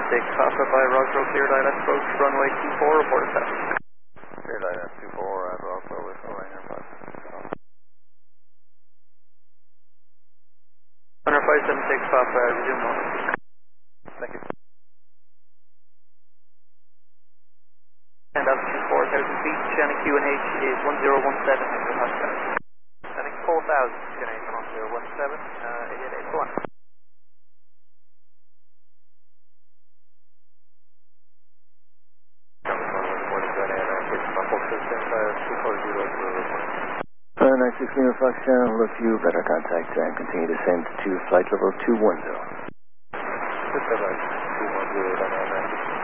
Papa by Roswell, cleared ILS approach, runway 24, report status. Cleared ILS 24 at Roswell with Orion 5. Runner 576 Papa, resume launch. Thank you. And altitude 4,000 feet, Shannon QNH is 1017 hectopascal. Shannon 4,000, QNH 1017, 8881. Nice 6 Lima Fox Channel, look you, better contact and continue to descend to flight level 210. Good, 210,